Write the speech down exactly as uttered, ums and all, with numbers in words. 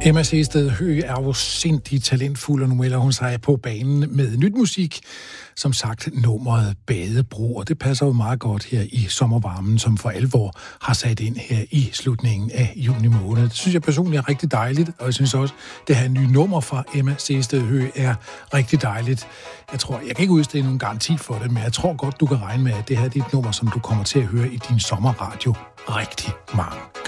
Emma Sehested Høgh er jo sindssygt talentfuld, og nu melder hun sig på banen med nyt musik. Som sagt, nummeret Badebro, og det passer jo meget godt her i sommervarmen, som for alvor har sat ind her i slutningen af juni måned. Det synes jeg personligt er rigtig dejligt, og jeg synes også, det her nye nummer fra Emma Sehested Høgh er rigtig dejligt. Jeg tror, jeg kan ikke udstede nogen garanti for det, men jeg tror godt, du kan regne med, at det her er et nummer, som du kommer til at høre i din sommerradio rigtig mange